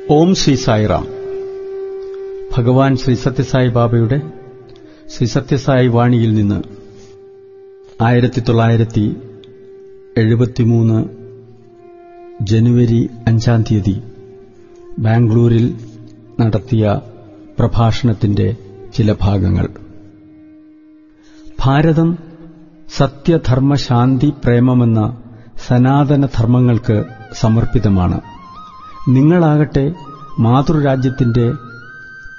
ഓം ശ്രീ സായിറാം. ഭഗവാൻ ശ്രീ സത്യസായി ബാബയുടെ ശ്രീ സത്യസായി വാണിയിൽ നിന്ന് 1973 ജനുവരി 5 ബാംഗ്ലൂരിൽ നടത്തിയ പ്രഭാഷണത്തിന്റെ ചില ഭാഗങ്ങൾ. ഭാരതം സത്യധർമ്മ ശാന്തി പ്രേമമെന്ന സനാതന ധർമ്മങ്ങൾക്ക് സമർപ്പിതമാണ്. നിങ്ങളാകട്ടെ മാതൃരാജ്യത്തിന്റെ